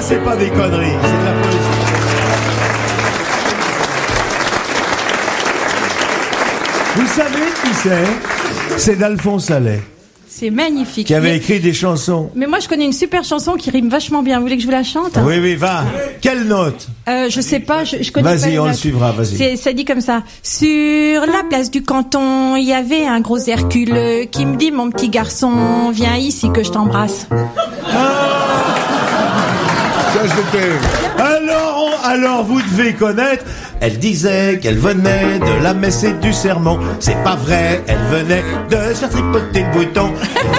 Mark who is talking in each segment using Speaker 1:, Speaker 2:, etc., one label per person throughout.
Speaker 1: c'est pas des conneries, c'est de la poésie. Vous savez qui c'est? C'est d'Alphonse Allais,
Speaker 2: C'est magnifique.
Speaker 1: qui avait écrit des chansons.
Speaker 2: Mais moi, je connais une super chanson qui rime vachement bien. Vous voulez que je vous la chante?
Speaker 1: Oui, va. Quelle note?
Speaker 2: Je sais pas, je connais pas.
Speaker 1: Vas-y, on le suivra, vas-y.
Speaker 2: Ça dit comme ça. Sur la place du canton, il y avait un gros Hercule qui me dit, mon petit garçon, viens ici que je t'embrasse.
Speaker 3: Ça, c'était...
Speaker 1: Alors, vous devez connaître. Elle disait qu'elle venait de la messe et du sermon. C'est pas vrai, elle venait de se faire tripoter le bouton.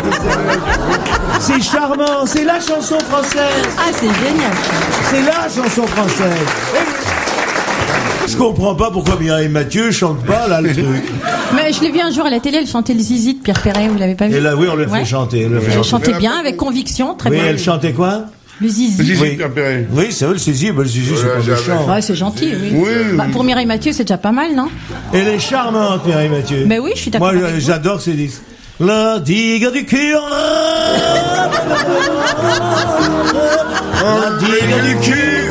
Speaker 1: C'est charmant, c'est la chanson française.
Speaker 2: Ah, c'est génial.
Speaker 1: C'est la chanson française. Je comprends pas pourquoi Mireille Mathieu chante pas, là, le truc.
Speaker 2: Mais je l'ai vu un jour à la télé, elle chantait le zizi de Pierre Perret, vous l'avez pas vu?
Speaker 1: Et là, oui, on le fait chanter.
Speaker 2: Elle chantait bien, avec conviction, très bien.
Speaker 1: Oui, elle chantait quoi?
Speaker 2: Le zizi.
Speaker 1: Oui, oui, c'est vrai, le zizi, le zizi, c'est pas méchant.
Speaker 2: Ouais, c'est gentil, oui. Bah, pour Mireille Mathieu, c'est déjà pas mal, non?
Speaker 1: Elle est charmante, Mireille Mathieu.
Speaker 2: Mais oui, je suis d'accord.
Speaker 1: Moi, j'adore ces disques. La digue du cul. La digue du cul.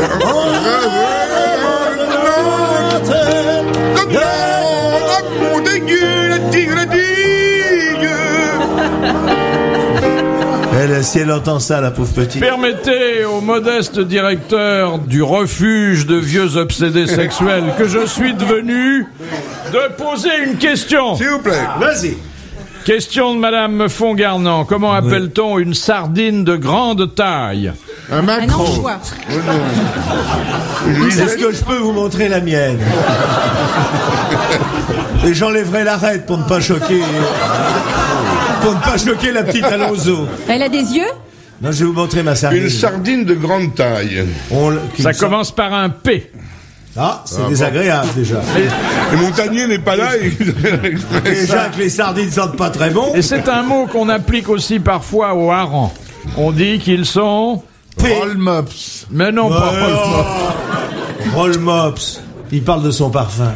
Speaker 1: Elle, si elle entend ça, la pauvre petite.
Speaker 4: Permettez au modeste directeur du refuge de vieux obsédés sexuels que je suis devenu de poser une question.
Speaker 3: S'il vous plaît.
Speaker 1: Vas-y.
Speaker 4: Question de Madame Fongarnant. Comment appelle-t-on une sardine de grande taille?
Speaker 3: Un
Speaker 2: Ah non,
Speaker 3: macro.
Speaker 2: je vois.
Speaker 1: Est-ce que je peux vous montrer la mienne? Et j'enlèverai l'arête pour ne pas choquer. Pour ne pas choquer la petite Alonso.
Speaker 2: Elle a des yeux?
Speaker 1: Non, je vais vous montrer ma sardine.
Speaker 3: Une sardine de grande taille.
Speaker 4: Ça commence par un P.
Speaker 1: Ah, c'est désagréable déjà.
Speaker 3: Et Montagnier n'est pas là.
Speaker 1: Déjà que les sardines sentent pas très bon.
Speaker 4: Et c'est un mot qu'on applique aussi parfois aux harengs. On dit qu'ils sont...
Speaker 3: Roll-mops.
Speaker 4: Mais non, pas
Speaker 1: Roll-mops. Roll-mops. Il parle de son parfum.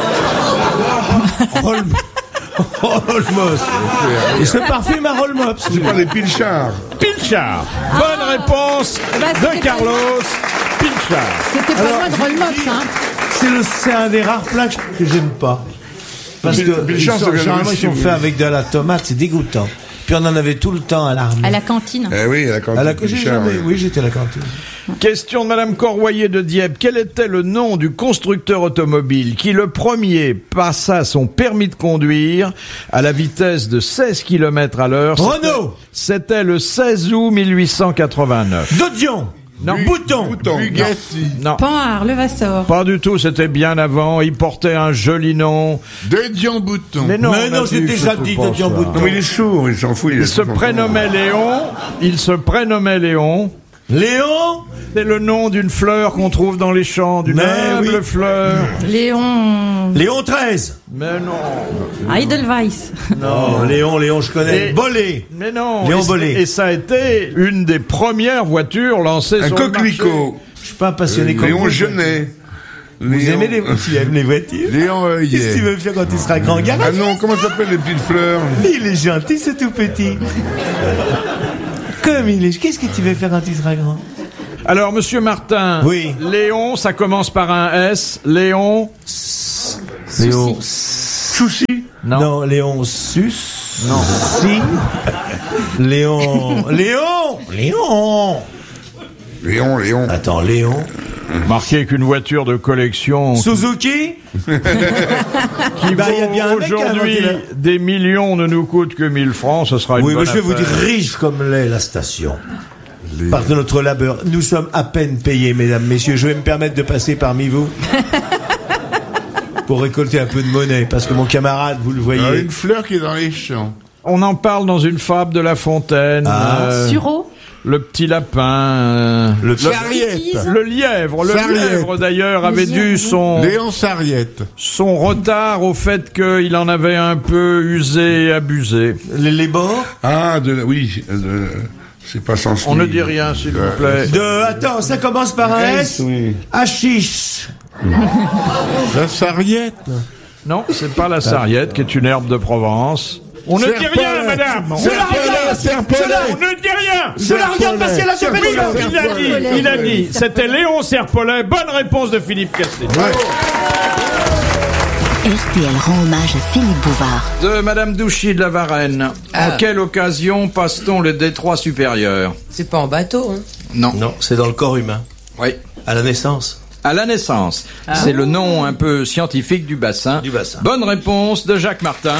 Speaker 1: Roll-mops. Et ce parfum à Roll-mops.
Speaker 3: C'est pas des pilchards.
Speaker 4: Pilchard. Bonne réponse de Carlos Pilchard.
Speaker 2: C'était pas loin de Roll-mops, hein.
Speaker 1: C'est un des rares plats que j'aime pas. Parce que généralement ils sont faits avec de la tomate, c'est dégoûtant. Puis on en avait tout le temps à l'armée.
Speaker 2: À la cantine.
Speaker 3: Eh oui, à la cantine.
Speaker 1: Oui, j'étais à la cantine.
Speaker 4: Question de Madame Corroyer de Dieppe. Quel était le nom du constructeur automobile qui, le premier, passa son permis de conduire à la vitesse de 16 km à l'heure?
Speaker 1: Renault.
Speaker 4: C'était le 16 août 1889.
Speaker 1: Dodion.
Speaker 4: Non.
Speaker 1: Bouton.
Speaker 3: Bugatti.
Speaker 4: Non.
Speaker 2: Panhard, Levasseur.
Speaker 4: Pas du tout, c'était bien avant. Il portait un joli nom.
Speaker 3: Dédian Bouton.
Speaker 4: Mais non,
Speaker 1: c'était déjà dit, Dédian Bouton.
Speaker 3: Non, mais il est sourd, il s'en fout.
Speaker 4: Il se prénommait Léon.
Speaker 1: Léon.
Speaker 4: C'est le nom d'une fleur qu'on trouve dans les champs, d'une humble fleur.
Speaker 2: Léon.
Speaker 1: Léon 13.
Speaker 4: Mais non.
Speaker 2: Edelweiss.
Speaker 1: Non, Léon, je connais.
Speaker 4: Et-
Speaker 1: Bollé.
Speaker 4: Mais non.
Speaker 1: Léon Bollé.
Speaker 4: Et ça a été une des premières voitures lancées
Speaker 3: Un
Speaker 4: sur le marché.
Speaker 3: coquelicot.
Speaker 1: Je suis pas un passionné comme
Speaker 3: Léon
Speaker 1: vous.
Speaker 3: Genet.
Speaker 1: Vous aimez les voitures? Tu aimes les voitures?
Speaker 3: Léon
Speaker 1: Qu'est-ce que tu veux faire quand tu seras grand?
Speaker 3: Ah
Speaker 1: Garage.
Speaker 3: non, comment s'appellent les petites fleurs?
Speaker 1: Il est gentil, ce tout petit. Comme il est. Qu'est-ce que tu veux faire quand tu seras grand?
Speaker 4: Alors, Monsieur Martin.
Speaker 1: Oui.
Speaker 4: Léon, ça commence par un S. Léon.
Speaker 1: Léon.
Speaker 3: Souci.
Speaker 1: Non, Léon Sus.
Speaker 4: Non.
Speaker 1: Si. Léon.
Speaker 3: Léon.
Speaker 1: Attends, Léon.
Speaker 4: Marqué qu'une voiture de collection
Speaker 1: Suzuki.
Speaker 4: qui
Speaker 1: Bah, il y a bien un mec qui a
Speaker 4: aujourd'hui
Speaker 1: inventé
Speaker 4: des millions ne nous coûte que 1000 francs, ce sera une
Speaker 1: Oui,
Speaker 4: bonne
Speaker 1: mais je vais vous dire
Speaker 4: affaire.
Speaker 1: riche comme l'est la station. Par de notre labeur. Nous sommes à peine payés, mesdames, messieurs. Je vais me permettre de passer parmi vous. Pour récolter un peu de monnaie. Parce que mon camarade, vous le voyez.
Speaker 3: Une fleur qui est dans les champs.
Speaker 4: On en parle dans une fable de La Fontaine.
Speaker 2: Sureau.
Speaker 4: Le petit lapin.
Speaker 1: Le
Speaker 3: Sarriette.
Speaker 4: Le lièvre. Le
Speaker 3: Sarriette.
Speaker 4: lièvre, d'ailleurs, avait dû
Speaker 3: Léon Sarriette.
Speaker 4: son retard au fait qu'il en avait un peu usé et abusé.
Speaker 1: les bords.
Speaker 3: Ah, oui. C'est pas sans
Speaker 4: On ne dit rien, s'il vous plaît.
Speaker 1: Attends, ça commence par un S.
Speaker 3: Oui.
Speaker 1: Hachiche.
Speaker 3: La Sarriette.
Speaker 4: Non, c'est pas la sarriette, qui est une herbe de Provence. On ne dit rien, madame. On ne dit rien.
Speaker 1: Je la regarde parce qu'elle a fait
Speaker 4: Il a dit. C'était Léon Serpollet. Bonne réponse de Philippe Castet.
Speaker 5: RTL rend hommage à Philippe Bouvard.
Speaker 4: De Madame Douchy de la Varenne. En quelle occasion passe-t-on le détroit supérieur?
Speaker 6: C'est pas en bateau, hein.
Speaker 4: Non.
Speaker 1: Non, c'est dans le corps humain.
Speaker 4: Oui.
Speaker 1: À la naissance.
Speaker 4: À la naissance. C'est le nom un peu scientifique du bassin.
Speaker 1: Du bassin.
Speaker 4: Bonne réponse de Jacques Martin.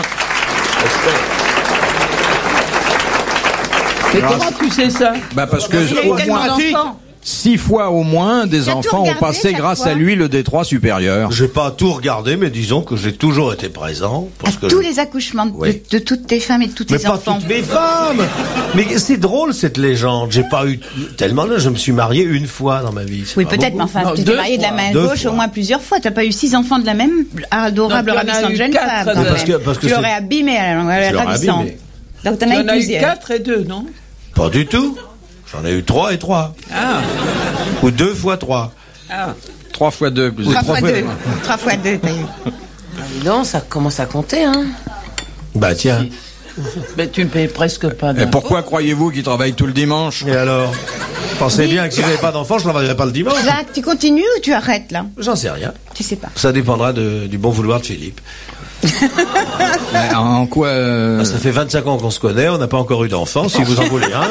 Speaker 6: Mais comment tu sais ça?
Speaker 4: Parce que
Speaker 2: Il a eu
Speaker 4: au
Speaker 2: tellement
Speaker 4: moins
Speaker 2: d'enfants.
Speaker 4: 6 fois au moins des
Speaker 2: T'as tout
Speaker 4: enfants ont
Speaker 2: regardé
Speaker 4: passé
Speaker 2: chaque
Speaker 4: grâce
Speaker 2: fois
Speaker 4: à lui le détroit supérieur.
Speaker 1: J'ai pas tout regardé, mais disons que j'ai toujours été présent. Parce que
Speaker 7: tous les accouchements
Speaker 1: Oui.
Speaker 7: de toutes tes femmes et de tous
Speaker 1: Mais
Speaker 7: tes
Speaker 1: pas
Speaker 7: enfants.
Speaker 1: toutes mes femmes. Mais c'est drôle cette légende. J'ai pas eu tellement là. Je me suis marié une fois dans ma vie. C'est
Speaker 7: Oui,
Speaker 1: pas
Speaker 7: peut-être, mais
Speaker 1: beaucoup.
Speaker 7: enfin,
Speaker 6: Non,
Speaker 7: tu t'es
Speaker 6: deux
Speaker 7: marié de la
Speaker 6: fois.
Speaker 7: main
Speaker 1: Deux
Speaker 7: gauche
Speaker 1: fois.
Speaker 7: au moins plusieurs fois. T'as pas eu 6 enfants de la même adorable,
Speaker 6: Non, tu en as
Speaker 7: ravissante
Speaker 6: eu
Speaker 7: jeune
Speaker 6: 4
Speaker 7: femme.
Speaker 6: de-
Speaker 7: quand
Speaker 1: parce
Speaker 7: même.
Speaker 1: que
Speaker 7: Tu
Speaker 1: c'est-
Speaker 7: l'aurais abîmé à
Speaker 1: Je
Speaker 7: la
Speaker 1: l'aurais
Speaker 7: ravissante.
Speaker 1: abîmé.
Speaker 7: Donc t'en
Speaker 6: Tu
Speaker 7: as eu
Speaker 6: en as eu
Speaker 7: plusieurs.
Speaker 6: 4 et 2, non?
Speaker 1: Pas du tout. J'en ai eu 3 et 3.
Speaker 6: Ah.
Speaker 1: Ou 2 fois 3.
Speaker 4: 3 fois 2 plus
Speaker 7: 3
Speaker 1: trois
Speaker 7: fois
Speaker 1: fois
Speaker 7: 2.
Speaker 1: deux.
Speaker 7: 3 fois 2, t'as eu.
Speaker 6: Non, ça commence à compter, hein.
Speaker 1: Bah tiens.
Speaker 6: Mais tu ne payes presque pas
Speaker 4: Et
Speaker 6: d'impôts.
Speaker 4: pourquoi croyez-vous qu'il travaille tout le dimanche?
Speaker 1: Et alors pensez bien que si j'avais pas d'enfant, je travaillerais pas le dimanche.
Speaker 7: Jacques, tu continues ou tu arrêtes là?
Speaker 1: J'en sais rien.
Speaker 7: Tu sais pas.
Speaker 1: Ça dépendra du bon vouloir de Philippe.
Speaker 4: Mais en quoi
Speaker 1: Ça fait 25 ans qu'on se connaît, on n'a pas encore eu d'enfant. Si vous en voulez un,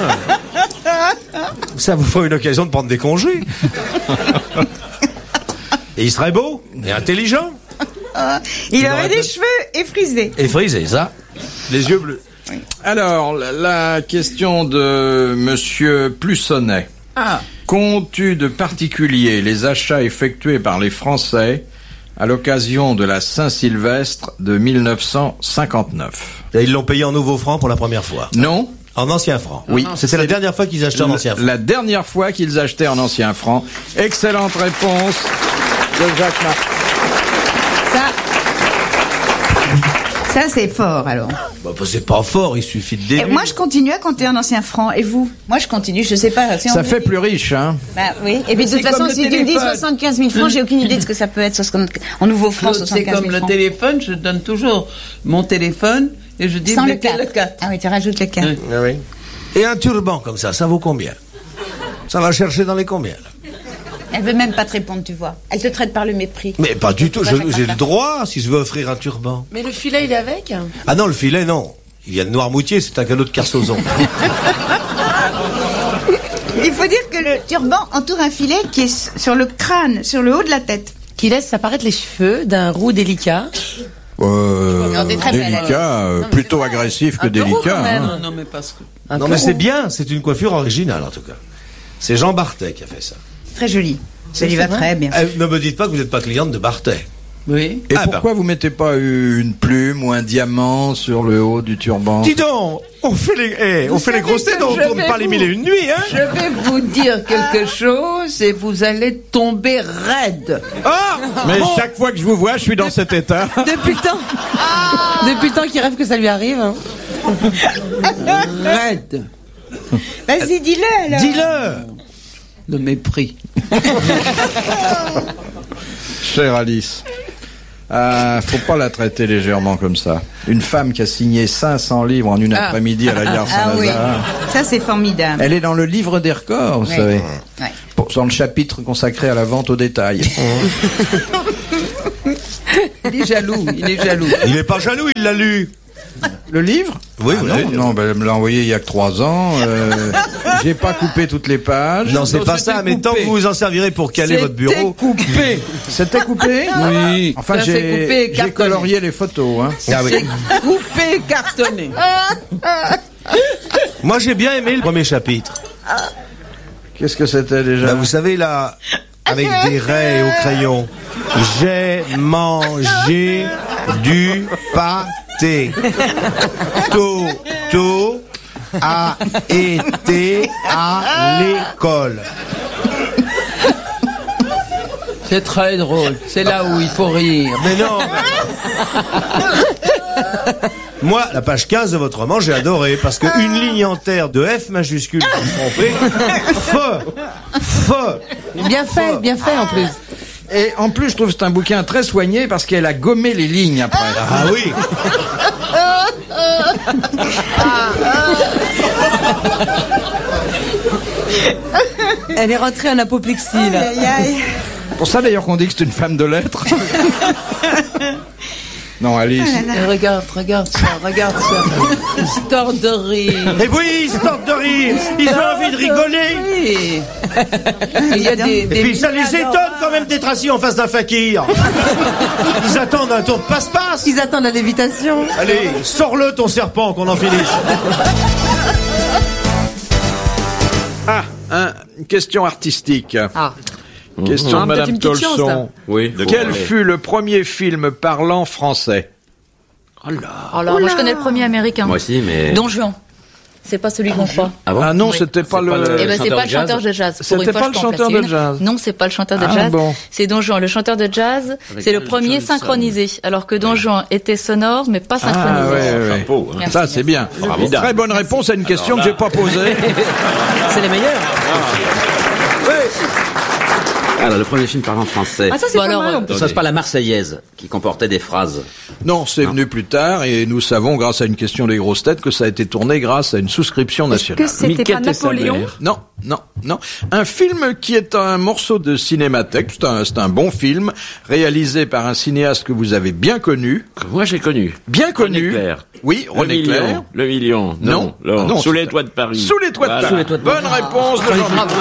Speaker 1: ça vous fera une occasion de prendre des congés. Et il serait beau et intelligent
Speaker 7: Il
Speaker 1: aurais
Speaker 7: aurait des
Speaker 1: peut-
Speaker 7: cheveux effrisés.
Speaker 1: et frisé, ça. Les yeux bleus.
Speaker 4: Alors, la question de Monsieur Plussonnet.
Speaker 6: Ah.
Speaker 4: Compte-tu de particulier les achats effectués par les Français à l'occasion de la Saint-Sylvestre de 1959?
Speaker 1: Et ils l'ont payé en nouveaux francs pour la première fois.
Speaker 4: Non.
Speaker 1: En anciens francs.
Speaker 4: Oui.
Speaker 1: C'était la dernière fois qu'ils achetaient en anciens francs.
Speaker 4: La dernière fois qu'ils achetaient en ancien franc. Excellente réponse de Jacques Martin.
Speaker 7: Ça, c'est fort alors.
Speaker 1: Bah, c'est pas fort, il suffit de
Speaker 7: Et
Speaker 1: déduire.
Speaker 7: moi, je continue à compter en ancien franc. Et vous? Moi, je continue, je sais pas. Si on
Speaker 4: Ça
Speaker 7: me
Speaker 4: fait
Speaker 7: dit-
Speaker 4: plus riche, hein.
Speaker 7: Bah oui. Et puis de
Speaker 6: C'est
Speaker 7: toute façon,
Speaker 6: comme le
Speaker 7: si tu me dis
Speaker 6: téléphone.
Speaker 7: 75 000 francs, j'ai aucune idée de ce que ça peut être en nouveau francs,
Speaker 6: C'est
Speaker 7: 75
Speaker 6: comme
Speaker 7: 000
Speaker 6: le
Speaker 7: francs.
Speaker 6: téléphone, je donne toujours mon téléphone et je dis
Speaker 7: Sans le
Speaker 6: mettez
Speaker 7: 4.
Speaker 6: le 4.
Speaker 7: Ah oui, tu rajoutes le 4.
Speaker 6: Oui.
Speaker 1: Ah oui. Et un turban comme ça vaut combien? Ça va chercher dans les combien, là?
Speaker 7: Elle veut même pas te répondre, tu vois. Elle te traite par le mépris.
Speaker 1: Mais pas du tout,
Speaker 7: Ça, chaque
Speaker 1: j'ai
Speaker 7: fois.
Speaker 1: le droit si je veux offrir un turban.
Speaker 6: Mais le filet, il est avec?
Speaker 1: Ah non, le filet, non. Il vient de Noirmoutier, c'est un cadeau de Carsozon.
Speaker 7: Il faut dire que le turban entoure un filet qui est sur le crâne, sur le haut de la tête.
Speaker 8: Qui laisse apparaître les cheveux d'un roux délicat.
Speaker 7: Regardez très belle,
Speaker 4: Délicat, plutôt agressif que
Speaker 6: Un peu roux,
Speaker 4: délicat.
Speaker 6: quand même.
Speaker 4: hein.
Speaker 6: Non, mais parce que...
Speaker 8: Un
Speaker 1: Non
Speaker 8: peu
Speaker 1: mais c'est
Speaker 8: roux.
Speaker 1: bien, c'est une coiffure originale en tout cas. C'est Jean Barthès qui a fait ça.
Speaker 7: Très joli. Ça lui va
Speaker 8: vrai
Speaker 7: très bien.
Speaker 1: Ne me dites pas que vous n'êtes pas cliente de Barthès.
Speaker 6: Oui.
Speaker 4: Et
Speaker 1: Ah,
Speaker 4: pourquoi vous mettez pas une plume ou un diamant sur le haut du turban?
Speaker 1: Dis donc, on fait les
Speaker 6: savez
Speaker 1: grosses têtes,
Speaker 6: que
Speaker 1: on
Speaker 6: je
Speaker 1: tourne
Speaker 6: vais
Speaker 1: pas les
Speaker 6: vous-
Speaker 1: mille et une nuits, hein.
Speaker 6: Je vais vous dire quelque chose et vous allez tomber raide.
Speaker 1: Ah
Speaker 4: Mais chaque fois que je vous vois, je suis dans cet état.
Speaker 8: Depuis le temps. Depuis le temps qu'il rêve que ça lui arrive. hein.
Speaker 6: Raide.
Speaker 7: Vas-y, dis-le alors.
Speaker 1: Dis-le.
Speaker 6: Le mépris.
Speaker 4: Chère Alice, faut pas la traiter légèrement comme ça. Une femme qui a signé 500 livres en une après-midi à la gare
Speaker 7: Ah oui,
Speaker 4: Saint-Lazare.
Speaker 7: ça c'est formidable.
Speaker 4: Elle est dans le livre des records, vous
Speaker 7: Ouais.
Speaker 4: savez.
Speaker 7: Ouais.
Speaker 4: Dans le chapitre consacré à la vente au détail.
Speaker 6: Il est jaloux, il est jaloux.
Speaker 1: Il est pas jaloux, il l'a lu.
Speaker 4: Le livre?
Speaker 1: Oui,
Speaker 4: Ah
Speaker 1: vous
Speaker 4: non,
Speaker 1: l'avez lu.
Speaker 4: non, ben, elle me l'a envoyé il y a que 3 ans. J'ai pas coupé toutes les pages.
Speaker 1: Non, c'est
Speaker 6: Non,
Speaker 1: pas
Speaker 6: c'était
Speaker 1: ça, mais tant que
Speaker 6: coupé.
Speaker 1: vous vous en servirez pour caler votre bureau.
Speaker 6: C'était coupé.
Speaker 4: C'était coupé?
Speaker 6: Oui.
Speaker 4: Enfin,
Speaker 6: Ça, c'est coupé et
Speaker 4: j'ai
Speaker 6: cartonné.
Speaker 4: colorié les photos. Hein.
Speaker 1: Ah oui.
Speaker 6: C'est coupé et cartonné.
Speaker 1: Moi, j'ai bien aimé le premier chapitre.
Speaker 4: Qu'est-ce que c'était déjà?
Speaker 1: Bah, vous savez, là, avec des raies au crayon. J'ai mangé du pâté. Toto a été à l'école.
Speaker 6: C'est très drôle. C'est là où il faut rire.
Speaker 1: Mais non. Moi, la page 15 de votre roman, j'ai adoré, parce que une ligne entière de F majuscule, vous me trompez,
Speaker 8: Bien fait en plus.
Speaker 4: Et en plus, je trouve que c'est un bouquin très soigné parce qu'elle a gommé les lignes après.
Speaker 1: Ah oui.
Speaker 8: Elle est rentrée en apoplexie, là.
Speaker 7: Aïe, aïe.
Speaker 4: Pour ça d'ailleurs qu'on dit que c'est une femme de lettres. Non, Alice.
Speaker 8: Regarde ça. Ils se tordent de rire.
Speaker 1: Et oui, ils se tentent de rire. Ils ont envie de rigoler.
Speaker 8: Oui. Il y a des
Speaker 1: Et puis ça les étonne quand même d'être assis en face d'un fakir. Ils attendent un tour de passe-passe.
Speaker 8: Ils attendent la lévitation.
Speaker 1: Allez, sors-le ton serpent qu'on en finisse.
Speaker 4: Ah, une question artistique.
Speaker 8: Ah.
Speaker 4: Question de
Speaker 8: Ah, peut-être
Speaker 4: Madame
Speaker 8: une petite chance, là.
Speaker 4: Tolson.
Speaker 9: Oui.
Speaker 4: Quel fut le premier film parlant français?
Speaker 10: Alors, moi, je connais le premier américain.
Speaker 9: Moi aussi, mais.
Speaker 10: Don Juan. C'est pas celui qu'on croit.
Speaker 9: Ah bon?
Speaker 4: Ah non,
Speaker 10: Oui.
Speaker 4: c'était pas le...
Speaker 10: Eh ben, c'est pas le
Speaker 9: jazz.
Speaker 10: chanteur de jazz. Pour
Speaker 4: C'était
Speaker 10: une fois,
Speaker 4: pas
Speaker 10: je
Speaker 4: le
Speaker 10: peux en
Speaker 4: chanteur
Speaker 10: placer
Speaker 4: de
Speaker 10: une.
Speaker 4: jazz.
Speaker 10: Non, c'est pas le chanteur de
Speaker 4: Ah,
Speaker 10: jazz.
Speaker 4: bon.
Speaker 10: C'est Don Juan. Le chanteur de jazz, c'est le premier synchronisé. Alors que Don Juan était sonore, mais pas synchronisé.
Speaker 4: Ah, ouais.
Speaker 9: Chapeau, hein.
Speaker 10: Merci.
Speaker 4: Ça, c'est bien.
Speaker 9: Bravo.
Speaker 4: Très bonne réponse à une question que j'ai pas posée.
Speaker 9: C'est les meilleurs. Alors, le premier film parlant français.
Speaker 8: Ah, ça, c'est
Speaker 10: Bon,
Speaker 8: pas
Speaker 10: alors,
Speaker 8: mal.
Speaker 9: Ça, c'est pas la Marseillaise qui comportait des phrases.
Speaker 4: Non, c'est venu plus tard et nous savons, grâce à une question des grosses têtes, que ça a été tourné grâce à une souscription nationale.
Speaker 8: Que c'était pas Napoléon?
Speaker 4: Non. Un film qui est un morceau de cinémathèque, c'est un bon film, réalisé par un cinéaste que vous avez bien connu.
Speaker 11: Moi, j'ai connu.
Speaker 4: Bien connu.
Speaker 11: René Clair.
Speaker 4: Oui, René Clair.
Speaker 11: Le Million.
Speaker 4: Non. Non,
Speaker 11: Sous les
Speaker 4: c'est-
Speaker 11: toits de Paris.
Speaker 4: Sous les toits de
Speaker 11: Voilà.
Speaker 4: Paris. Bonne réponse de Jean-Michel.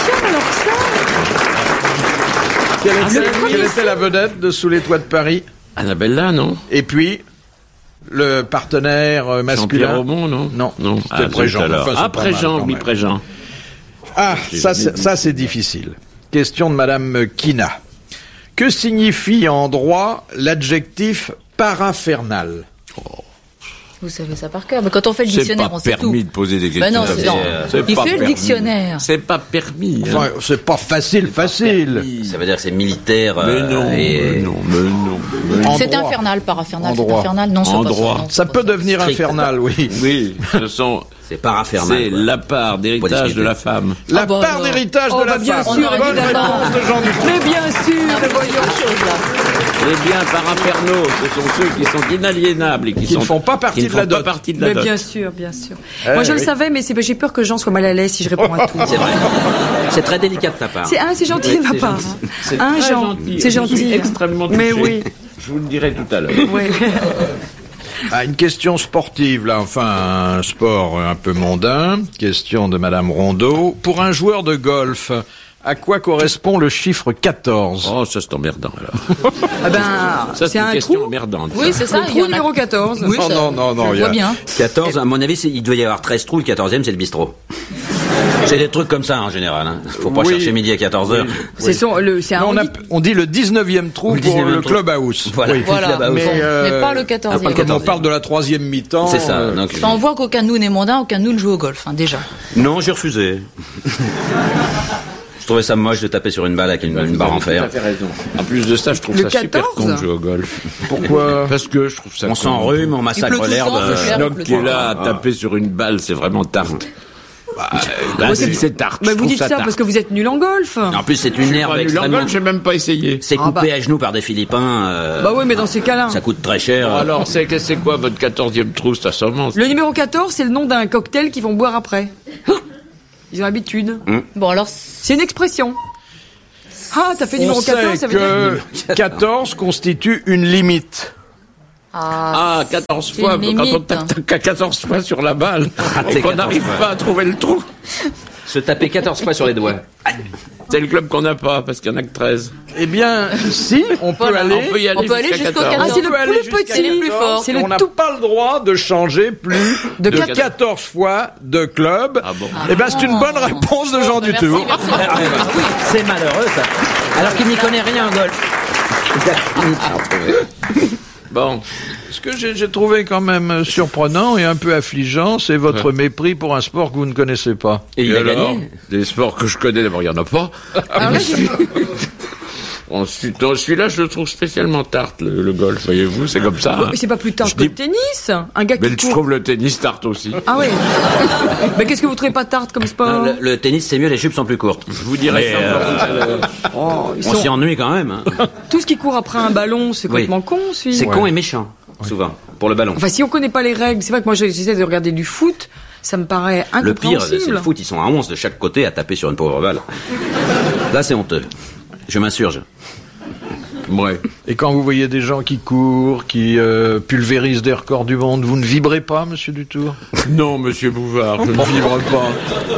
Speaker 4: Quelle était la vedette de Sous les toits de Paris?
Speaker 11: Annabella, non?
Speaker 4: Et puis, le partenaire masculin?
Speaker 11: Jean-Pierre Aumont, non?
Speaker 4: Non, c'était
Speaker 11: Ah,
Speaker 4: Préjean.
Speaker 11: zut alors.
Speaker 4: Enfin, c'est
Speaker 11: Ah,
Speaker 4: pas mal,
Speaker 11: Préjean,
Speaker 4: quand
Speaker 11: oui,
Speaker 4: même.
Speaker 11: Préjean.
Speaker 4: Ah,
Speaker 11: J'ai
Speaker 4: ça,
Speaker 11: jamais vu.
Speaker 4: ça c'est difficile. Question de Madame Kina. Que signifie en droit l'adjectif paraphernal?
Speaker 10: Vous savez ça par cœur. Mais quand on fait le
Speaker 11: C'est
Speaker 10: dictionnaire,
Speaker 11: pas
Speaker 10: on sait tout.
Speaker 11: permis de poser des questions.
Speaker 10: Ben non,
Speaker 11: comme
Speaker 10: c'est
Speaker 11: ça.
Speaker 10: non.
Speaker 11: C'est
Speaker 10: Il
Speaker 11: pas
Speaker 10: fait le
Speaker 11: permis.
Speaker 10: dictionnaire.
Speaker 11: C'est pas permis. hein.
Speaker 4: Enfin, c'est pas facile.
Speaker 9: Ça veut dire que c'est militaire.
Speaker 11: Mais non,
Speaker 9: et...
Speaker 11: mais non.
Speaker 4: En
Speaker 10: C'est
Speaker 4: droit.
Speaker 10: infernal, paraphernal,
Speaker 4: En
Speaker 10: c'est
Speaker 4: droit.
Speaker 10: infernal. Non, c'est
Speaker 11: En
Speaker 10: pas
Speaker 11: droit.
Speaker 10: ça. non,
Speaker 4: Ça
Speaker 10: c'est
Speaker 4: peut
Speaker 10: pas
Speaker 4: devenir
Speaker 9: Strict.
Speaker 4: infernal, oui.
Speaker 11: Oui, ce sont.
Speaker 9: C'est paraphernal.
Speaker 11: C'est
Speaker 9: quoi.
Speaker 11: la part d'héritage de la femme.
Speaker 4: La
Speaker 10: Ah bah
Speaker 4: part
Speaker 10: alors.
Speaker 4: d'héritage de la
Speaker 8: bien
Speaker 4: femme.
Speaker 8: sûr,
Speaker 4: Bonne
Speaker 8: évidemment.
Speaker 4: réponse de Jean Dutour.
Speaker 8: Mais bien sûr, voyons.
Speaker 11: Les biens paraphernaux, ce sont ceux qui sont inaliénables et qui
Speaker 4: ne font pas partie
Speaker 11: qui ne
Speaker 4: de la
Speaker 11: font pas
Speaker 4: dot.
Speaker 11: partie de la
Speaker 8: Mais
Speaker 11: dot.
Speaker 8: bien sûr, bien sûr.
Speaker 4: Eh
Speaker 8: Moi, je le
Speaker 4: oui.
Speaker 8: savais, mais j'ai peur que Jean soit mal à l'aise si je réponds à tout.
Speaker 9: C'est vrai. C'est très délicat de ta part.
Speaker 8: C'est gentil de ma
Speaker 9: c'est
Speaker 8: part.
Speaker 9: gentil.
Speaker 11: C'est
Speaker 8: Hein,
Speaker 11: très
Speaker 8: Jean,
Speaker 11: gentil.
Speaker 8: c'est
Speaker 11: Je suis
Speaker 8: gentil.
Speaker 11: extrêmement touché.
Speaker 8: Mais oui.
Speaker 11: Je vous le dirai tout à l'heure.
Speaker 8: Oui.
Speaker 4: Ah, une question sportive, là, enfin, un sport un peu mondain. Question de Madame Rondeau. Pour un joueur de golf, à quoi correspond le chiffre 14?
Speaker 11: Oh, ça c'est emmerdant alors.
Speaker 8: Ah ben,
Speaker 11: Ça
Speaker 8: c'est
Speaker 11: c'est une
Speaker 8: un
Speaker 11: question
Speaker 8: trou.
Speaker 11: emmerdante.
Speaker 10: Oui, c'est ça.
Speaker 8: Le
Speaker 10: il y
Speaker 8: trou
Speaker 10: en a-
Speaker 8: numéro 14.
Speaker 10: Oui, ça-
Speaker 4: non,
Speaker 10: je
Speaker 4: il y a-
Speaker 10: vois bien.
Speaker 9: 14, à mon avis, il doit y avoir 13 trous. Le 14e, c'est le bistrot. C'est des trucs comme ça en général. Hein. Faut pas
Speaker 4: Oui.
Speaker 9: chercher midi à 14h.
Speaker 8: C'est un
Speaker 4: Non, on dit le 19e trou
Speaker 9: Le
Speaker 4: pour
Speaker 9: 19e
Speaker 4: le
Speaker 9: trou.
Speaker 4: clubhouse.
Speaker 9: Voilà.
Speaker 4: Oui.
Speaker 10: Voilà.
Speaker 9: Là-bas,
Speaker 10: Bon,
Speaker 9: oui.
Speaker 10: mais pas le 14e.
Speaker 9: pas le
Speaker 4: Comme on
Speaker 9: 14e.
Speaker 4: parle de la troisième mi-temps.
Speaker 9: C'est ça. Donc,
Speaker 10: Enfin, on voit qu'aucun de nous n'est mondain, aucun de nous ne joue au golf, hein, déjà.
Speaker 9: non, j'ai refusé. Je trouvais ça moche de taper sur une balle avec une barre en fer.
Speaker 11: Tout à fait raison. En plus de ça, je trouve
Speaker 8: Le
Speaker 11: ça super
Speaker 8: 14?
Speaker 11: con de jouer au golf.
Speaker 4: Pourquoi?
Speaker 11: Parce que je trouve ça
Speaker 9: On
Speaker 11: con.
Speaker 9: s'enrhume, on
Speaker 10: Il pleut
Speaker 9: massacre
Speaker 10: tout le
Speaker 9: l'herbe.
Speaker 10: temps, c'est clair.
Speaker 11: Schnock qui est là à taper sur une balle, c'est vraiment tarte. C'est tarte.
Speaker 8: Mais
Speaker 11: je
Speaker 8: vous
Speaker 11: trouve
Speaker 8: dites ça
Speaker 11: tarte.
Speaker 8: parce que vous êtes nul en golf.
Speaker 9: En plus, c'est une herbe
Speaker 11: Pas nul en
Speaker 9: extrêmement...
Speaker 11: golf, j'ai même pas essayé.
Speaker 9: C'est coupé à genoux par des Philippins.
Speaker 8: Bah oui, mais dans ces cas-là.
Speaker 9: Ça coûte très cher.
Speaker 11: Alors, c'est quoi votre 14e trou, ça semence?
Speaker 8: Le numéro 14, c'est le nom d'un cocktail qu'ils vont boire après. Ils ont l'habitude.
Speaker 10: Bon, alors,
Speaker 8: C'est une expression. Ah, t'as fait
Speaker 4: On
Speaker 8: numéro
Speaker 4: sait
Speaker 8: 14, ça veut dire...
Speaker 4: que 14 constitue une limite.
Speaker 11: Ah, 14
Speaker 10: c'est
Speaker 11: fois,
Speaker 10: une
Speaker 11: quand on
Speaker 10: limite.
Speaker 11: tape 14 fois sur la balle,
Speaker 9: t'es
Speaker 11: et qu'on
Speaker 9: 14
Speaker 11: n'arrive
Speaker 9: fois.
Speaker 11: pas à trouver le trou.
Speaker 9: Se taper 14 fois sur les doigts.
Speaker 11: C'est le club qu'on n'a pas, parce qu'il n'y en a que 13.
Speaker 4: Eh bien, si, on peut
Speaker 10: Voilà.
Speaker 4: aller...
Speaker 11: On peut y aller
Speaker 10: On peut aller
Speaker 11: jusqu'à
Speaker 10: jusqu'au
Speaker 11: 14.
Speaker 10: 14.
Speaker 8: Ah, c'est le
Speaker 4: On peut aller
Speaker 8: plus
Speaker 4: jusqu'à
Speaker 8: petit,
Speaker 4: 14,
Speaker 10: plus fort.
Speaker 8: C'est
Speaker 4: et
Speaker 8: le
Speaker 4: on n'a
Speaker 8: tout-
Speaker 4: pas le droit de changer plus de 14 fois de club.
Speaker 11: Ah bon.
Speaker 4: Eh ben, c'est une bonne réponse de Jean
Speaker 10: merci,
Speaker 4: Dutour.
Speaker 10: merci.
Speaker 9: C'est malheureux, ça. Alors qu'il n'y connaît rien en golf.
Speaker 11: Bon,
Speaker 4: Ce que j'ai trouvé quand même surprenant et un peu affligeant, c'est votre mépris pour un sport que vous ne connaissez pas.
Speaker 9: Et il a
Speaker 11: alors,
Speaker 9: gagné.
Speaker 11: des sports que je connais, d'abord, il n'y en a pas.
Speaker 8: Alors là, j'ai-
Speaker 11: Ensuite, non, celui-là, je le trouve spécialement tarte, le golf, voyez-vous, c'est comme ça.
Speaker 8: Mais c'est pas plus tard
Speaker 11: Je
Speaker 8: que le
Speaker 11: dis-
Speaker 8: tennis. Un gars
Speaker 11: Mais
Speaker 8: qui
Speaker 11: je
Speaker 8: court.
Speaker 11: trouve le tennis tarte aussi.
Speaker 8: Ah oui. Mais qu'est-ce que vous trouvez pas tarte comme sport?
Speaker 9: Le tennis, c'est mieux, les jupes sont plus courtes.
Speaker 11: Je vous dirai ça.
Speaker 8: Oh, ils
Speaker 9: On
Speaker 8: sont-
Speaker 9: s'y ennuie quand même. Hein.
Speaker 8: Tout ce qui court après un ballon, c'est complètement con, celui.
Speaker 9: C'est con et méchant, souvent. pour le ballon.
Speaker 8: Enfin, si on connaît pas les règles, c'est vrai que moi j'essaie de regarder du foot, ça me paraît
Speaker 9: Le pire,
Speaker 8: incompréhensible.
Speaker 9: c'est le foot, ils sont à 11 de chaque côté à taper sur une pauvre balle. Là, c'est honteux. Je m'insurge.
Speaker 4: Ouais. Et quand vous voyez des gens qui courent, qui pulvérisent des records du monde, vous ne vibrez pas, monsieur Dutour?
Speaker 11: Non, monsieur Bouvard, je ne vibre pas.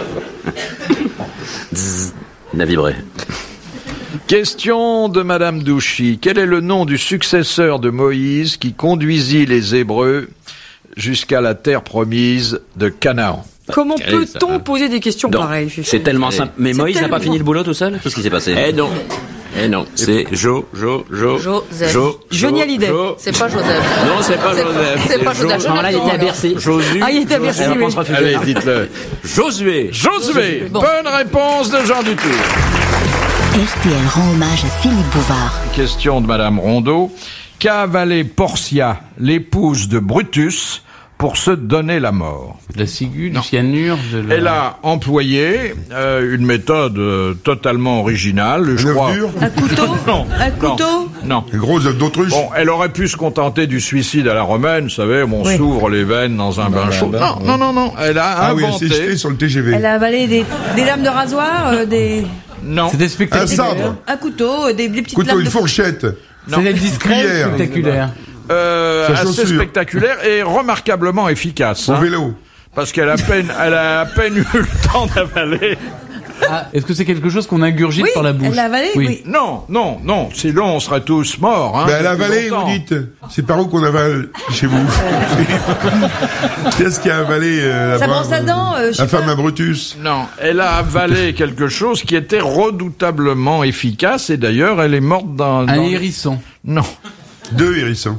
Speaker 9: Zzz, il a vibré.
Speaker 4: Question de madame Douchy. Quel est le nom du successeur de Moïse qui conduisit les Hébreux jusqu'à la terre promise de Canaan?
Speaker 8: Comment peut-on poser des questions pareilles?
Speaker 9: C'est tellement simple. Mais Moïse n'a pas fini le boulot tout seul? Qu'est-ce qui s'est passé?
Speaker 11: Eh non, c'est
Speaker 10: Joseph.
Speaker 8: Johnny Hallyday.
Speaker 10: C'est pas Joseph.
Speaker 11: Non, c'est pas Joseph.
Speaker 10: C'est pas Joseph.
Speaker 9: Là, il était à Bercy.
Speaker 11: Josué.
Speaker 8: Ah, il était à Bercy, oui.
Speaker 4: Allez, dites-le.
Speaker 11: Josué.
Speaker 10: Bon.
Speaker 4: Bonne réponse de Jean Dutour.
Speaker 5: RTL rend hommage à Philippe Bouvard.
Speaker 4: Question de madame Rondeau. Qu'a avalé Portia, l'épouse de Brutus, pour se donner la mort?
Speaker 12: De la ciguë, du cyanure,
Speaker 4: Elle a employé une méthode totalement originale, je crois.
Speaker 7: Un couteau?
Speaker 4: Non.
Speaker 7: Un couteau?
Speaker 4: Non.
Speaker 3: Une grosse d'autruche.
Speaker 4: Bon, elle aurait pu se contenter du suicide à la romaine, vous savez, on s'ouvre les veines dans un bain chaud. Non. Elle a
Speaker 3: Ah oui,
Speaker 4: inventé.
Speaker 3: elle s'est jetée sur le TGV.
Speaker 7: Elle a avalé des lames de rasoir, des...
Speaker 4: Non.
Speaker 12: C'était spectaculaire.
Speaker 3: Un sabre.
Speaker 7: Un couteau, des petites
Speaker 3: Couteau,
Speaker 7: lames
Speaker 3: une
Speaker 7: de...
Speaker 3: fourchette.
Speaker 12: C'était discret,
Speaker 3: Cuillère.
Speaker 12: spectaculaire.
Speaker 3: Sa
Speaker 4: Assez
Speaker 3: chaussure.
Speaker 4: spectaculaire et remarquablement efficace.
Speaker 3: Au vélo.
Speaker 4: Parce qu'elle a à peine eu le temps d'avaler.
Speaker 12: Ah, est-ce que c'est quelque chose qu'on ingurgite
Speaker 7: Oui,
Speaker 12: par la bouche?
Speaker 7: elle l'a avalé, oui.
Speaker 4: Non. Sinon, on serait tous morts. Hein,
Speaker 3: Ben, elle a
Speaker 4: depuis
Speaker 3: avalé,
Speaker 4: longtemps.
Speaker 3: vous dites. C'est par où qu'on avale chez vous? Qu'est-ce qui a avalé
Speaker 7: Sa brosse à dents, je sais
Speaker 3: la femme
Speaker 7: pas.
Speaker 3: à Brutus?
Speaker 4: Non, elle a avalé quelque chose qui était redoutablement efficace et d'ailleurs, elle est morte dans...
Speaker 12: Un hérisson.
Speaker 4: Non.
Speaker 3: 2 hérissons.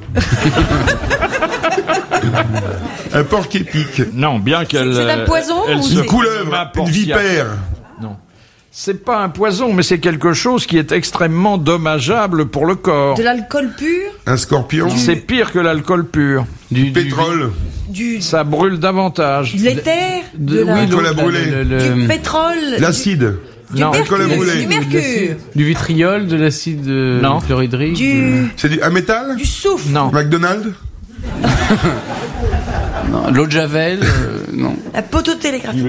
Speaker 3: Un porc épic.
Speaker 4: Non, bien qu'elle...
Speaker 7: C'est un poison ou
Speaker 3: Une couleuvre, une vipère.
Speaker 4: Non. C'est pas un poison, mais c'est quelque chose qui est extrêmement dommageable pour le corps.
Speaker 7: De l'alcool pur?
Speaker 3: Un scorpion.
Speaker 4: C'est pire que l'alcool pur.
Speaker 3: Du pétrole.
Speaker 4: Ça brûle davantage.
Speaker 7: De l'éther?
Speaker 12: Oui,
Speaker 3: Alcool à
Speaker 12: l'autre,
Speaker 3: brûler.
Speaker 7: Du pétrole?
Speaker 3: L'acide.
Speaker 4: Non.
Speaker 3: Alcool à brûler.
Speaker 7: Du mercure?
Speaker 12: Du vitriol, de l'acide chlorhydrique.
Speaker 3: C'est un métal?
Speaker 7: Du soufre?
Speaker 4: Non.
Speaker 3: McDonald's?
Speaker 12: Non, l'eau de Javel, non.
Speaker 7: La pototélégraphie.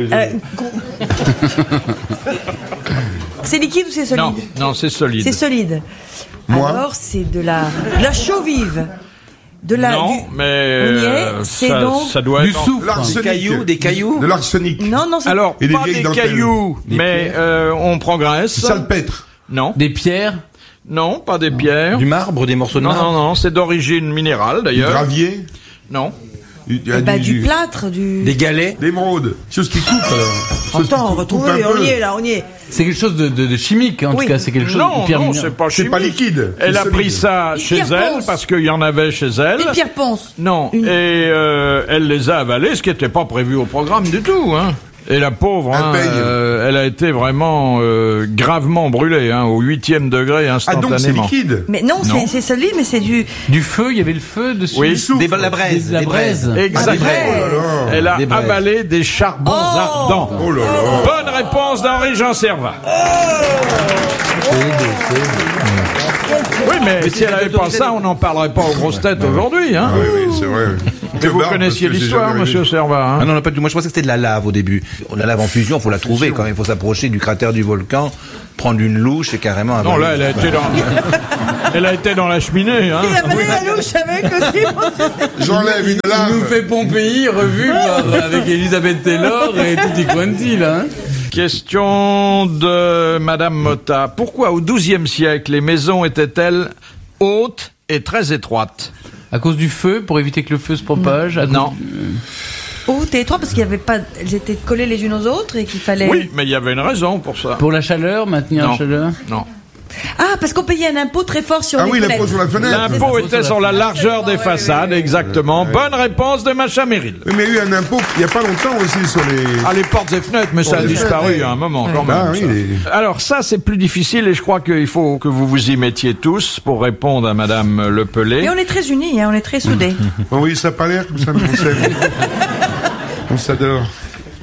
Speaker 7: C'est liquide ou c'est solide?
Speaker 4: Non, c'est solide.
Speaker 7: C'est solide.
Speaker 3: Moi?
Speaker 7: Alors, c'est de la chaux vive. De la,
Speaker 4: Non,
Speaker 7: du...
Speaker 4: mais
Speaker 7: On y est, c'est donc...
Speaker 4: ça doit
Speaker 12: Du
Speaker 4: être...
Speaker 12: soufre.
Speaker 3: L'arsenic.
Speaker 9: Des cailloux.
Speaker 3: De l'arsenic.
Speaker 7: Non, c'est...
Speaker 4: Alors,
Speaker 3: Et des
Speaker 4: pas
Speaker 3: vieilles
Speaker 4: des
Speaker 3: dentelles.
Speaker 4: cailloux, mais on progresse.
Speaker 3: Salpêtre.
Speaker 4: Non.
Speaker 12: Des pierres.
Speaker 4: Non, pas des pierres.
Speaker 9: Du marbre, des morceaux de
Speaker 4: Non,
Speaker 9: marbre.
Speaker 4: non, c'est d'origine minérale
Speaker 3: Du
Speaker 4: d'ailleurs.
Speaker 3: gravier.
Speaker 4: Non.
Speaker 7: du plâtre, du...
Speaker 9: Des galets.
Speaker 3: D'émeraude. Chose qui coupe alors.
Speaker 7: Attends, retrouvez, on y est là, on y est.
Speaker 12: C'est quelque chose de chimique, en tout cas. C'est quelque chose
Speaker 4: Non,
Speaker 12: de pierre
Speaker 4: non,
Speaker 12: minérale.
Speaker 4: c'est pas
Speaker 3: C'est
Speaker 4: chimique.
Speaker 3: pas liquide.
Speaker 4: Elle
Speaker 3: c'est
Speaker 4: a
Speaker 3: solide.
Speaker 4: pris ça
Speaker 7: Une
Speaker 4: chez
Speaker 7: pierre
Speaker 4: elle
Speaker 7: ponce.
Speaker 4: parce qu'il y en avait chez elle.
Speaker 7: Une pierre ponce.
Speaker 4: Non,
Speaker 7: Une-
Speaker 4: et elle les a avalés, ce qui n'était pas prévu au programme du tout. Hein. Et la pauvre,
Speaker 3: Un peigne.
Speaker 4: elle a été vraiment gravement brûlée, au 8e degré
Speaker 3: Ah donc c'est
Speaker 4: instantanément.
Speaker 3: liquide.
Speaker 7: Mais non,
Speaker 4: Non.
Speaker 7: c'est solide, mais c'est du...
Speaker 12: Du feu, il y avait le feu dessus.
Speaker 4: Oui,
Speaker 9: La braise.
Speaker 12: La braise.
Speaker 4: Exactement. Elle a avalé des charbons ardents.
Speaker 3: Oh là là.
Speaker 4: Bonne réponse d'Henri-Jean Servat. Oui, mais si elle n'avait pas ça, on n'en parlerait pas aux grosses têtes aujourd'hui. Hein.
Speaker 3: Ah oui, c'est vrai.
Speaker 4: Mais vous connaissiez l'histoire, monsieur Servat. Hein.
Speaker 13: Ah non, pas du tout. Moi, je pensais que c'était de la lave au début. La lave en fusion, faut la trouver quand même. Il faut s'approcher du cratère du volcan, prendre une louche et carrément...
Speaker 4: Non, là, elle a été dans la cheminée. Hein.
Speaker 7: Il a avalé la louche avec aussi.
Speaker 3: J'enlève une
Speaker 12: Il
Speaker 3: lave.
Speaker 12: nous fait Pompéi, revu avec Elisabeth Taylor et tutti quanti, là. Hein.
Speaker 4: Question de Madame Motta. Pourquoi au XIIe siècle les maisons étaient-elles hautes et très étroites?
Speaker 12: À cause du feu, pour éviter que le feu se propage.
Speaker 4: Non.
Speaker 7: Oh, t'es étroit parce qu'il y avait pas... Elles étaient collées les unes aux autres et qu'il fallait...
Speaker 4: Oui, mais il y avait une raison pour ça.
Speaker 12: Pour la chaleur, maintenir
Speaker 4: Non.
Speaker 12: la chaleur.
Speaker 4: Non.
Speaker 7: Ah, parce qu'on payait un impôt très fort sur
Speaker 3: Ah
Speaker 7: les
Speaker 3: oui,
Speaker 7: fenêtres.
Speaker 3: l'impôt sur la fenêtre.
Speaker 4: L'impôt était sur la largeur des façades, exactement. Bonne réponse de Macha Merrill.
Speaker 3: Oui, mais il y a eu un impôt il n'y a pas longtemps aussi sur les...
Speaker 4: Ah, les portes et fenêtres, mais ça a
Speaker 3: Portes et
Speaker 4: disparu
Speaker 3: fenêtres,
Speaker 4: à un moment quand
Speaker 3: Ah
Speaker 4: même.
Speaker 3: oui,
Speaker 4: ça. Alors ça, c'est plus difficile et je crois qu'il faut que vous vous y mettiez tous pour répondre à Madame Lepelé.
Speaker 7: Mais on est très unis, hein, on est très soudés.
Speaker 3: Oh oui, ça n'a pas l'air comme ça, mais on s'aime. On s'adore.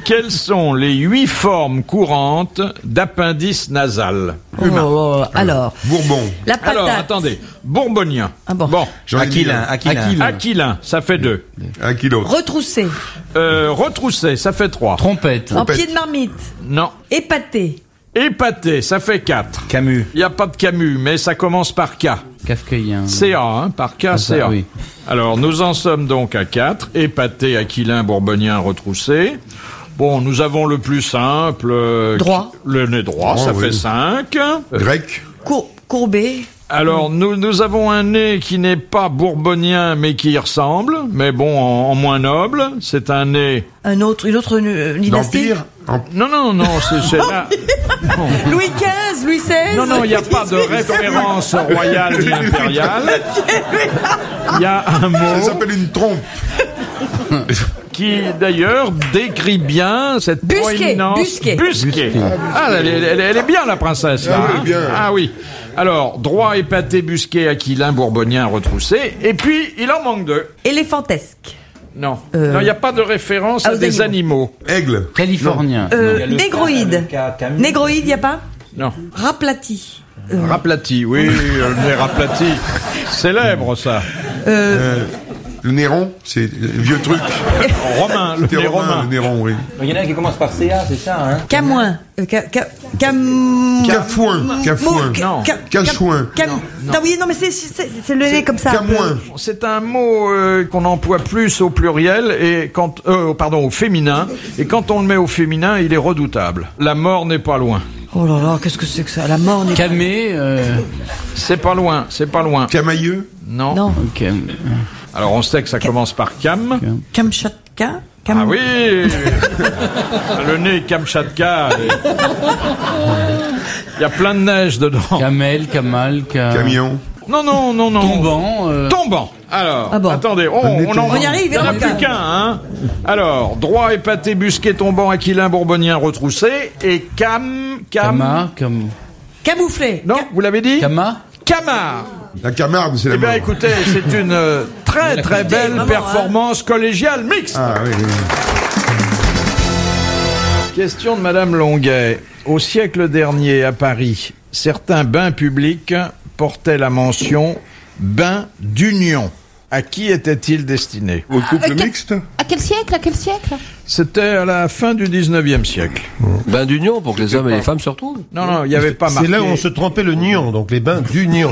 Speaker 4: Quelles sont les 8 formes courantes d'appendice nasal?
Speaker 14: Alors.
Speaker 3: Bourbon.
Speaker 14: La patate.
Speaker 4: Alors, attendez. Bourbonien.
Speaker 14: Ah bon.
Speaker 4: Aquilin, ça fait 2.
Speaker 3: Aquilautre.
Speaker 14: Retroussé.
Speaker 4: Retroussé, ça fait 3.
Speaker 12: Trompette.
Speaker 14: En pied de marmite.
Speaker 4: Non.
Speaker 14: Épaté.
Speaker 4: Épaté, ça fait 4.
Speaker 13: Camus.
Speaker 4: Il n'y a pas de Camus, mais ça commence par K.
Speaker 12: Kafkaïen.
Speaker 4: CA, hein, par K, CA.
Speaker 12: Oui.
Speaker 4: Alors, nous en sommes donc à 4. Épaté, aquilin, bourbonien, retroussé. Bon, nous avons le plus simple.
Speaker 14: Droit.
Speaker 4: Le nez droit, ça fait 5.
Speaker 3: Grec.
Speaker 14: Courbé.
Speaker 4: Alors, nous avons un nez qui n'est pas bourbonien, mais qui y ressemble, mais bon, en moins noble. C'est un nez...
Speaker 14: Une autre dynastie.
Speaker 4: Non, c'est là...
Speaker 14: Louis XV, Louis XVI.
Speaker 4: Non, il n'y a pas de référence royale ni impériale. Il y a un mot...
Speaker 3: Ça s'appelle une trompe.
Speaker 4: Qui, d'ailleurs, décrit bien cette proéminence... Busquet. Ah, elle est bien, la princesse, là.
Speaker 3: Ah, oui, bien.
Speaker 4: Ah oui. Alors, droit, épaté, busquet, aquilin, bourbonien, retroussé. Et puis, il en manque 2.
Speaker 14: Éléphantesque.
Speaker 4: Non, il n'y a pas de référence à des animaux.
Speaker 3: Aigle.
Speaker 12: Californien.
Speaker 14: Négroïde. Négroïde, il n'y a pas?
Speaker 4: Non.
Speaker 14: Raplati.
Speaker 4: Raplati, oui, le nez raplati. Célèbre, ça.
Speaker 3: Le néron, c'est un vieux truc.
Speaker 4: Romain, le nez romain.
Speaker 3: Le néron, oui.
Speaker 13: Il y en a qui commencent par CA, c'est ça, hein?
Speaker 14: Camoin.
Speaker 3: Cafouin.
Speaker 4: Non.
Speaker 3: Cachouin.
Speaker 14: Oui, non, mais c'est le nez comme ça.
Speaker 3: Camoin.
Speaker 4: C'est un mot qu'on emploie plus au pluriel et au féminin. Et quand on le met au féminin, il est redoutable. La mort n'est pas loin.
Speaker 14: Oh là là, qu'est-ce que c'est que ça? La mort n'est pas...
Speaker 12: Camé.
Speaker 4: C'est pas loin.
Speaker 3: Camailleux.
Speaker 4: Non.
Speaker 12: Ok.
Speaker 4: Alors on sait que ça commence par Cam.
Speaker 14: Kamchatka.
Speaker 4: Ah oui. Le nez Kamchatka. Il y a plein de neige dedans.
Speaker 12: Camel, Kamal,
Speaker 3: Camion.
Speaker 4: Non. Tombant. Alors, attendez, on y arrive. Il n'y en a plus qu'un, hein. Alors, droit, épaté, busquet, tombant, aquilin, bourbonien, retroussé, et
Speaker 14: Camouflé.
Speaker 4: Non, vous l'avez dit?
Speaker 3: Camard, la Camargue, c'est la
Speaker 4: Eh bien,
Speaker 3: mort.
Speaker 4: écoutez, c'est une très belle performance collégiale mixte.
Speaker 3: Ah oui.
Speaker 4: Question de Madame Longuet. Au siècle dernier, à Paris, certains bains publics portaient la mention « bain d'union ». À qui était-il destiné?
Speaker 3: Au couple mixte?
Speaker 15: À quel siècle?
Speaker 4: C'était à la fin du 19e siècle.
Speaker 16: Bain d'union pour que les hommes et les femmes se retrouvent.
Speaker 4: Non, il n'y avait pas marqué.
Speaker 1: C'est là où on se trempait le nion, donc les bains d'union.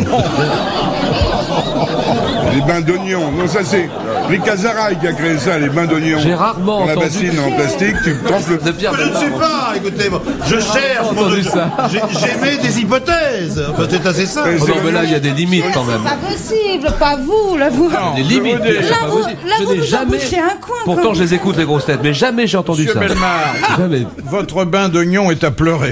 Speaker 3: Les bains d'oignon. Non, ça c'est Ricazaraï qui a créé ça, les bains d'oignon.
Speaker 16: J'ai rarement
Speaker 3: Dans la
Speaker 16: entendu.
Speaker 3: bassine en plastique, tu trempes le...
Speaker 1: Je ne sais pas, écoutez, je cherche. J'émets des hypothèses. Enfin, c'est assez simple.
Speaker 16: Oh non, mais là, il y a des limites quand même.
Speaker 15: Pas possible, pas vous, là vous.
Speaker 16: Des limites.
Speaker 15: Là, vous nous embouchez un coin.
Speaker 16: Pourtant, je les écoute, les grosses têtes, mais jamais j'ai entendu
Speaker 4: Monsieur
Speaker 16: ça.
Speaker 4: Bellemare,
Speaker 16: Jamais.
Speaker 4: votre bain d'oignon est à pleurer.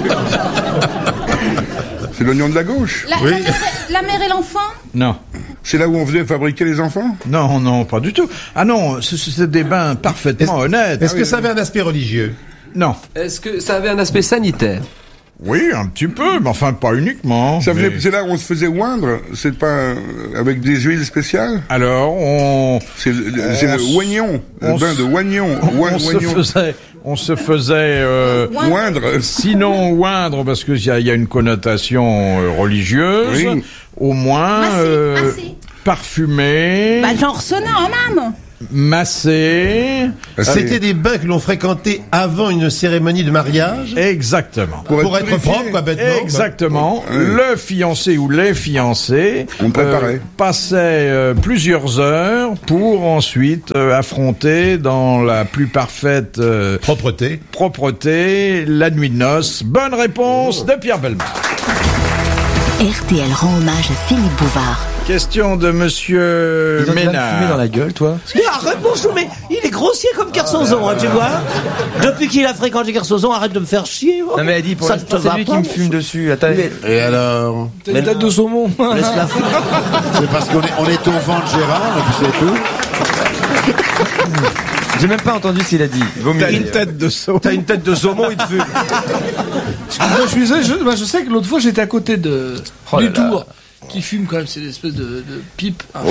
Speaker 3: C'est l'oignon de la gauche.
Speaker 15: La mère et l'enfant?
Speaker 4: Non.
Speaker 3: C'est là où on faisait fabriquer les enfants?
Speaker 4: Non, pas du tout. Ah non, c'est des bains parfaitement honnêtes.
Speaker 1: Est-ce que ça avait un aspect religieux?
Speaker 4: Non.
Speaker 16: Est-ce que ça avait un aspect sanitaire?
Speaker 4: Oui, un petit peu, mais enfin pas uniquement.
Speaker 3: C'est là où on se faisait oindre? C'est pas avec des huiles spéciales?
Speaker 4: Alors,
Speaker 3: c'est le oignon, le bain de oignon.
Speaker 4: On se faisait
Speaker 3: oindre.
Speaker 4: Sinon oindre parce que il y a une connotation religieuse.
Speaker 3: Oui.
Speaker 4: Au moins parfumé.
Speaker 15: Genre sonner en âme.
Speaker 4: Massé.
Speaker 1: C'était des bains que l'on fréquentait avant une cérémonie de mariage.
Speaker 4: Exactement.
Speaker 1: Pour être propre, quoi, bêtement.
Speaker 4: Exactement.
Speaker 3: Quoi.
Speaker 4: Le fiancé ou les fiancés
Speaker 3: passaient
Speaker 4: plusieurs heures pour ensuite affronter dans la plus parfaite propreté la nuit de noces. Bonne réponse de Pierre Bellemare.
Speaker 5: RTL rend hommage à Philippe Bouvard.
Speaker 4: Question de Monsieur Ménard.
Speaker 16: Fumé dans la gueule, toi?
Speaker 17: Arrête mon chou, mais il est grossier comme Kersozon, tu vois. Depuis qu'il a fréquenté Kersozon, arrête de me faire chier.
Speaker 13: Non mais elle dit, pour l'instant, c'est lui qui me fume dessus. Attends.
Speaker 17: Et alors?
Speaker 12: T'as une tête de saumon.
Speaker 17: Laisse-la foutre.
Speaker 18: C'est parce qu'on est au vent de Gérard, et puis c'est tout.
Speaker 13: J'ai même pas entendu ce qu'il a dit.
Speaker 4: T'as une tête de saumon.
Speaker 1: T'as une tête de saumon, il te fume.
Speaker 12: Moi, je sais que l'autre fois, j'étais à côté du Tour, qui fume quand même, c'est une espèce de pipe.
Speaker 1: Oui.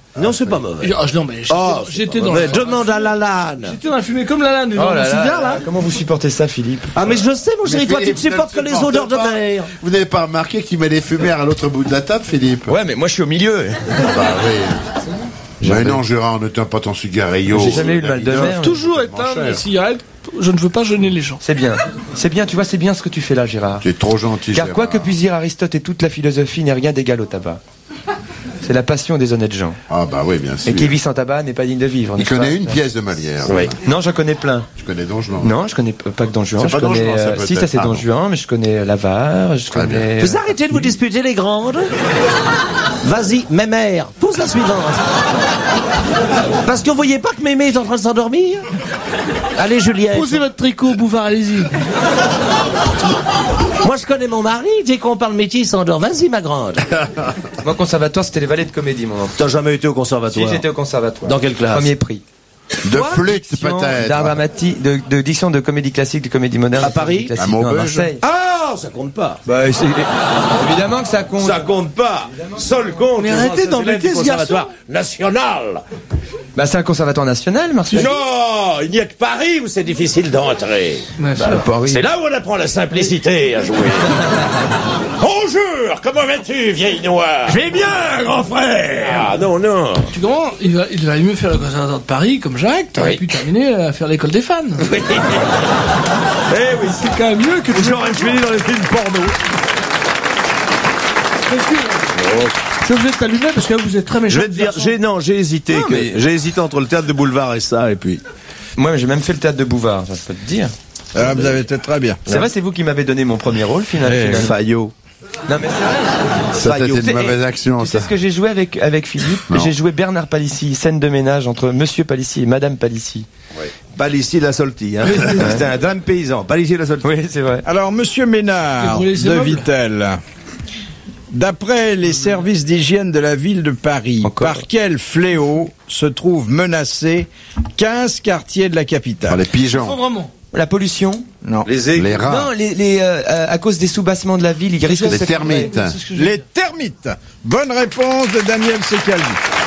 Speaker 17: Non, c'est pas mauvais.
Speaker 19: Non, mais j'étais dans
Speaker 17: demande à Lalanne.
Speaker 19: J'étais dans la fumée comme Lalanne, dans le cigare, là.
Speaker 13: Comment vous supportez ça, Philippe?
Speaker 17: Ah, mais je sais, mon chéri, toi, tu
Speaker 18: Philippe,
Speaker 17: ne supportes que les odeurs de mer.
Speaker 18: Vous n'avez pas remarqué qu'il met les fumères à l'autre bout de la table, Philippe?
Speaker 13: Ouais, mais moi je suis au milieu.
Speaker 18: Bah oui. Mais non, Gérard, ne tiens pas ton cigarillo.
Speaker 13: J'ai jamais eu le mal de mer.
Speaker 19: Toujours éteindre les cigarettes. Je ne veux pas gêner les gens.
Speaker 13: C'est bien. C'est bien, tu vois, c'est bien ce que tu fais là, Gérard.
Speaker 18: Tu es trop gentil,
Speaker 13: Car
Speaker 18: Gérard.
Speaker 13: quoi que puisse dire Aristote et toute la philosophie n'est rien d'égal au tabac. C'est la passion des honnêtes gens.
Speaker 18: Ah bah oui, bien sûr.
Speaker 13: Et qui vit sans tabac n'est pas digne de vivre.
Speaker 18: Il connaît une pièce de Molière.
Speaker 13: Oui. Non, j'en connais plein.
Speaker 18: Tu connais Don Juan?
Speaker 13: Non, je connais pas que Don Juan.
Speaker 18: C'est pas Don Juan, ça,
Speaker 13: si, ça
Speaker 18: peut-être.
Speaker 13: c'est Don Juan, mais je connais L'Avare, je connais...
Speaker 17: Vous arrêtez de vous disputer les grandes. Vas-y, mémère, pose la suivante. Parce que vous voyez pas que mémé est en train de s'endormir? Allez, Juliette.
Speaker 19: Posez votre tricot, Bouvard, allez-y.
Speaker 17: Moi, je connais mon mari, dès qu'on parle métier, il s'endort. Vas-y, ma grande.
Speaker 13: Moi, au conservatoire, c'était les valets de comédie, mon enfant.
Speaker 17: T'as jamais été au conservatoire?
Speaker 13: Si, j'étais au conservatoire.
Speaker 17: Dans quelle classe?
Speaker 13: Premier prix.
Speaker 18: De flûte, peut-être.
Speaker 13: D'art dramatique, de diction de comédie classique, de comédie moderne.
Speaker 17: À Paris?
Speaker 13: À
Speaker 18: Maubeuge.
Speaker 17: Ah, ça compte pas.
Speaker 13: Bah, évidemment que ça compte.
Speaker 17: Ça compte pas. Seul compte.
Speaker 19: Mais arrêtez d'embêter ce garçon.
Speaker 17: National.
Speaker 13: Bah, c'est un conservatoire national, Marseille.
Speaker 17: Non, il n'y a que Paris où c'est difficile d'entrer.
Speaker 13: Paris.
Speaker 17: C'est là où on apprend la simplicité à jouer. Bonjour, comment vas-tu, vieille noire? Je vais bien, grand frère. Ah non, non.
Speaker 19: Tu comprends? Il va mieux faire le conservatoire de Paris, comme Jacques. T'aurais pu terminer à faire l'école des fans.
Speaker 17: Oui. Eh oui,
Speaker 19: C'est quand même mieux que
Speaker 17: j'aurais fini dans les films porno.
Speaker 19: Je suis obligé de t'allumer parce que vous êtes très méchant.
Speaker 1: Je vais te dire, j'ai hésité. J'ai hésité entre le théâtre de boulevard et ça, et puis.
Speaker 13: Moi, j'ai même fait le théâtre de Bouvard, ça peut te dire.
Speaker 3: Ah, vous avez été très bien.
Speaker 13: C'est vrai, c'est vous qui m'avez donné mon premier rôle, finalement.
Speaker 1: Fayot.
Speaker 13: Non, mais c'est vrai.
Speaker 18: Ça, c'était une mauvaise action, ça.
Speaker 13: C'est ce que j'ai joué avec Philippe.
Speaker 18: Non.
Speaker 13: J'ai joué Bernard Palissy, scène de ménage entre Monsieur Palissy et Madame Palissy.
Speaker 1: Palissy la Solti, hein. C'était un drame paysan. Palissy la Solti.
Speaker 13: Oui, c'est vrai.
Speaker 4: Alors, Monsieur Ménard
Speaker 19: Vous laissez
Speaker 4: de
Speaker 19: meuble
Speaker 4: Vittel, d'après les services d'hygiène de la ville de Paris, par quel fléau se trouvent menacés 15 quartiers de la capitale?
Speaker 18: Les pigeons.
Speaker 19: Vraiment.
Speaker 13: La pollution.
Speaker 4: Non.
Speaker 18: Les rats.
Speaker 13: Non, à cause des soubassements de la ville, ils risquent de
Speaker 18: Les
Speaker 13: s'effondrer.
Speaker 18: termites.
Speaker 4: Les termites. Bonne réponse de Daniel Secaldi.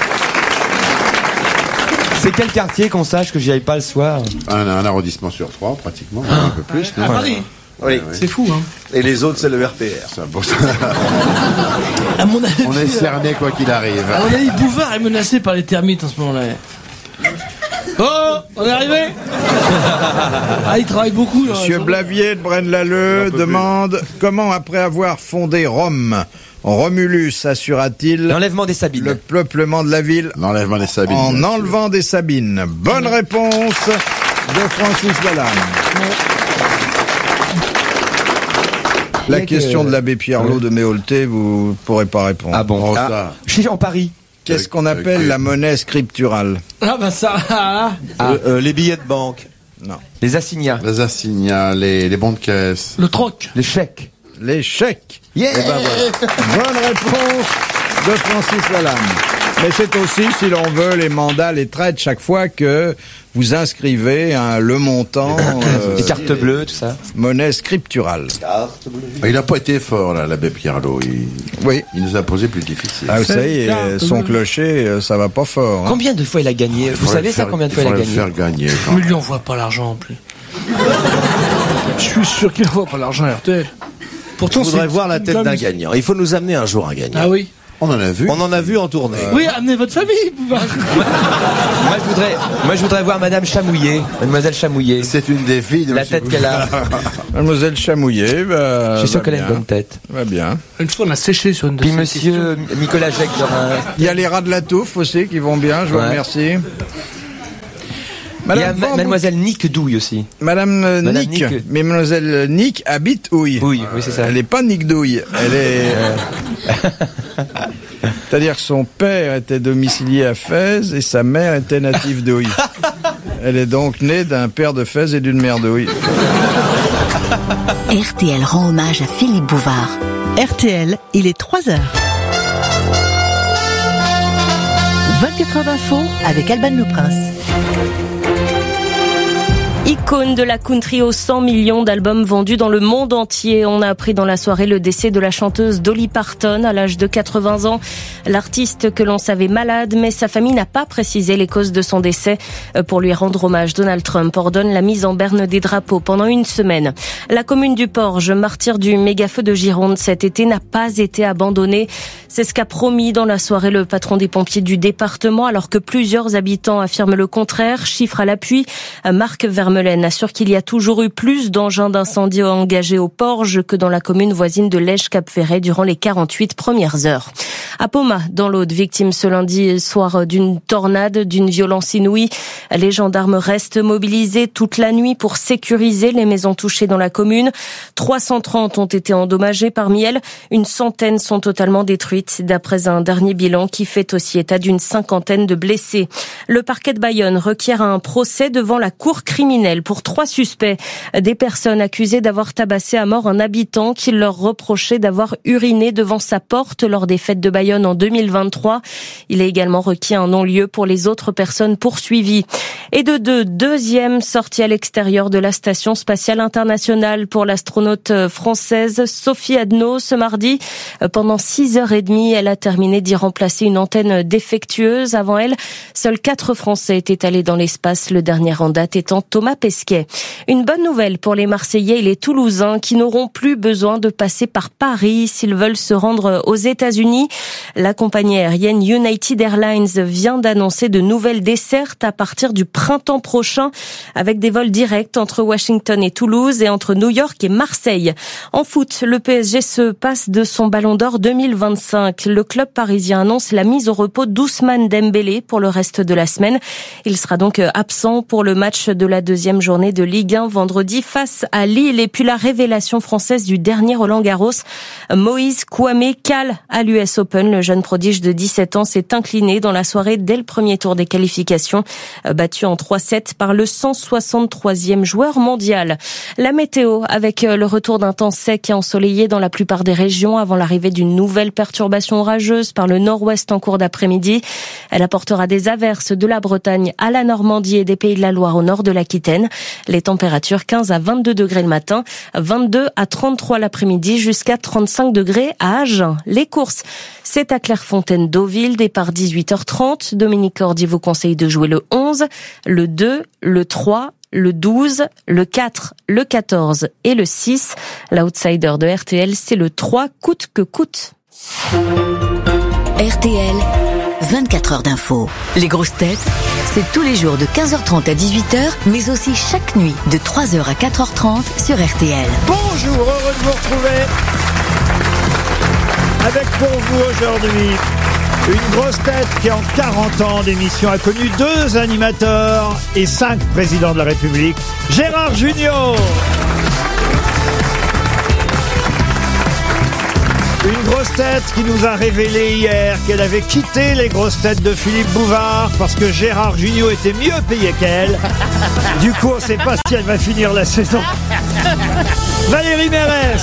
Speaker 13: C'est quel quartier qu'on sache que j'y aille pas le soir?
Speaker 18: Un arrondissement sur 3, pratiquement. Un peu plus.
Speaker 19: À Paris.
Speaker 1: Oui.
Speaker 19: C'est fou, hein.
Speaker 1: Et les autres, c'est le RPR.
Speaker 18: Ça, bon,
Speaker 19: À mon avis,
Speaker 18: on est cerné quoi qu'il arrive.
Speaker 19: à mon avis, Bouvard est menacé par les termites en ce moment-là. Oh, on est arrivé. Ah, il travaille beaucoup. Là,
Speaker 4: Monsieur Blavier de Braine-l'Alleud demande comment, après avoir fondé Rome, Romulus assura-t-il
Speaker 13: L'enlèvement des Sabines.
Speaker 4: le peuplement de la ville
Speaker 18: L'enlèvement des Sabines.
Speaker 4: en
Speaker 18: bien sûr.
Speaker 4: enlevant des Sabines? Bonne réponse de Francis Lalanne. La question de l'abbé Pierrot de Méholté, vous ne pourrez pas répondre.
Speaker 13: Ah bon?
Speaker 18: Oh, ça.
Speaker 13: Je suis en Paris.
Speaker 4: Qu'est-ce qu'on appelle la monnaie scripturale?
Speaker 19: Ah bah ça.
Speaker 1: Les billets de banque.
Speaker 4: Non.
Speaker 13: Les assignats.
Speaker 18: Les assignats, les bons de caisse.
Speaker 19: Le troc.
Speaker 13: Les chèques.
Speaker 4: Les chèques.
Speaker 13: Yeah.
Speaker 4: Eh ben voilà. Bonne réponse de Francis Lalanne. Mais c'est aussi, si l'on veut, les mandats, les traites, chaque fois que vous inscrivez le montant...
Speaker 13: Les cartes bleues, tout ça.
Speaker 4: Monnaie scripturale.
Speaker 18: Il n'a pas été fort, là, l'abbé Pierrot.
Speaker 4: Oui.
Speaker 18: Il nous a posé plus difficile.
Speaker 4: Ah, vous savez, son clocher, ça va pas fort. Hein.
Speaker 13: Combien de fois il a gagné? Vous savez ça, combien de fois il a gagné?
Speaker 18: faire gagner.
Speaker 19: Mais lui, on voit pas l'argent en plus. Je suis sûr qu'il voit pas l'argent à RTL. Pourtant,
Speaker 1: Je voudrais voir la
Speaker 19: une
Speaker 1: tête
Speaker 19: com-
Speaker 1: d'un gagnant. Il faut nous amener un jour un gagnant.
Speaker 19: Ah oui.
Speaker 18: On en a vu.
Speaker 1: On en a vu en tournée.
Speaker 19: Oui, amenez votre famille, Bouvard.
Speaker 13: Moi, je voudrais voir Madame Chamouillet. Mademoiselle Chamouillet.
Speaker 18: C'est une des filles de
Speaker 13: La
Speaker 18: Monsieur
Speaker 13: tête qu'elle a.
Speaker 4: Mademoiselle Chamouillet,
Speaker 13: Je suis sûr qu'elle a une bonne tête.
Speaker 4: Va bien.
Speaker 19: Une fois, on a séché sur une de
Speaker 13: Puis
Speaker 19: ces
Speaker 13: monsieur Nicolas Jacques Dorin.
Speaker 4: Il y a les rats de la touffe aussi qui vont bien, je vous
Speaker 13: Ouais.
Speaker 4: remercie.
Speaker 13: Il y a
Speaker 4: Van
Speaker 13: Mademoiselle Nick Douille aussi.
Speaker 4: Madame
Speaker 13: Madame
Speaker 4: Nick.
Speaker 13: Nick.
Speaker 4: Mais Mademoiselle Nick habite Houille.
Speaker 13: Oui, c'est ça.
Speaker 4: Elle n'est pas Nick Douille. Elle est. C'est-à-dire que son père était domicilié à Fès et sa mère était native d'Houille. Elle est donc née d'un père de Fès et d'une mère d'Houille.
Speaker 5: RTL rend hommage à Philippe Bouvard.
Speaker 14: RTL, il est 3h. 24 heures d'info avec Alban Le Prince.
Speaker 20: Icône de la country aux 100 millions d'albums vendus dans le monde entier. On a appris dans la soirée le décès de la chanteuse Dolly Parton à l'âge de 80 ans. L'artiste que l'on savait malade, mais sa famille n'a pas précisé les causes de son décès. Pour lui rendre hommage, Donald Trump ordonne la mise en berne des drapeaux pendant une semaine. La commune du Porge, martyr du méga-feu de Gironde cet été, n'a pas été abandonnée. C'est ce qu'a promis dans la soirée le patron des pompiers du département, alors que plusieurs habitants affirment le contraire. Chiffre à l'appui, Marc Vermeulen assure qu'il y a toujours eu plus d'engins d'incendie engagés au Porge que dans la commune voisine de Lège-Cap-Ferret durant les 48 premières heures. À Poma, dans l'Aude, victime ce lundi soir d'une tornade d'une violence inouïe. Les gendarmes restent mobilisés toute la nuit pour sécuriser les maisons touchées dans la commune. 330 ont été endommagées. Parmi elles, une centaine sont totalement détruites, d'après un dernier bilan qui fait aussi état d'une 50aine de blessés. Le parquet de Bayonne requiert un procès devant la cour criminelle pour 3 suspects. Des personnes accusées d'avoir tabassé à mort un habitant qui leur reprochait d'avoir uriné devant sa porte lors des fêtes de Bayonne en 2023. Il est également requis un non-lieu pour les autres personnes poursuivies. Et deuxième sortie à l'extérieur de la Station spatiale internationale pour l'astronaute française Sophie Adno ce mardi. Pendant 6h30, elle a terminé d'y remplacer une antenne défectueuse. Avant elle, seuls 4 Français étaient allés dans l'espace, le dernier en date étant Thomas Pesquet. Une bonne nouvelle pour les Marseillais et les Toulousains qui n'auront plus besoin de passer par Paris s'ils veulent se rendre aux États-Unis. La compagnie aérienne United Airlines vient d'annoncer de nouvelles dessertes à partir du printemps prochain avec des vols directs entre Washington et Toulouse et entre New York et Marseille. En foot, le PSG se passe de son Ballon d'Or 2025. Le club parisien annonce la mise au repos d'Ousmane Dembélé pour le reste de la semaine. Il sera donc absent pour le match de la 2e journée de Ligue 1 vendredi face à Lille. Et puis la révélation française du dernier Roland-Garros, Moïse Kouamé cale à l'US Open. Le jeune prodige de 17 ans s'est incliné dans la soirée dès le premier tour des qualifications, battu en 3-7 par le 163e joueur mondial. La météo avec le retour d'un temps sec et ensoleillé dans la plupart des régions avant l'arrivée d'une nouvelle perturbation orageuse par le nord-ouest en cours d'après-midi. Elle apportera des averses de la Bretagne à la Normandie et des Pays de la Loire au nord de l'Aquitaine. Les températures 15 à 22 degrés le matin, 22 à 33 l'après-midi, jusqu'à 35 degrés à Agen. Les courses, c'est à Clairefontaine-Deauville, départ 18h30. Dominique Cordy vous conseille de jouer le 11, le 2, le 3, le 12, le 4, le 14 et le 6. L'outsider de RTL, c'est le 3, coûte que coûte.
Speaker 5: RTL, 24 heures d'info. Les grosses têtes, c'est tous les jours de 15h30 à 18h, mais aussi chaque nuit de 3h à 4h30 sur RTL.
Speaker 1: Bonjour, heureux de vous retrouver. Avec pour vous aujourd'hui une grosse tête qui en 40 ans d'émission a connu 2 animateurs et 5 présidents de la République, Gérard Junior. Une grosse tête qui nous a révélé hier qu'elle avait quitté les grosses têtes de Philippe Bouvard parce que Gérard Junior était mieux payé qu'elle. Du coup, on ne sait pas si elle va finir la saison. Valérie Mérès.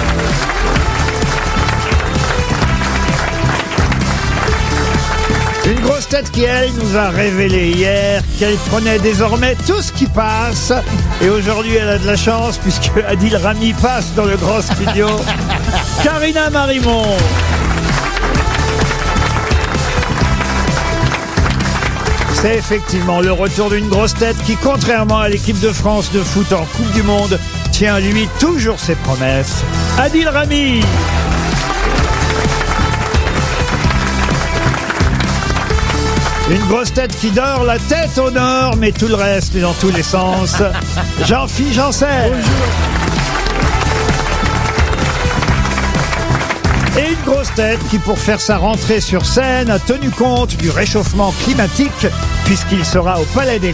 Speaker 1: Une grosse tête qui, elle, nous a révélé hier qu'elle prenait désormais tout ce qui passe. Et aujourd'hui, elle a de la chance puisque Adil Rami passe dans le grand studio. Karina Marimon. C'est effectivement le retour d'une grosse tête qui, contrairement à l'équipe de France de foot en Coupe du Monde, tient lui toujours ses promesses. Adil Rami. Une grosse tête qui dort la tête au nord, mais tout le reste est dans tous les sens. Jean-Philippe Janssen. Et une grosse tête qui, pour faire sa rentrée sur scène, a tenu compte du réchauffement climatique, puisqu'il sera au Palais des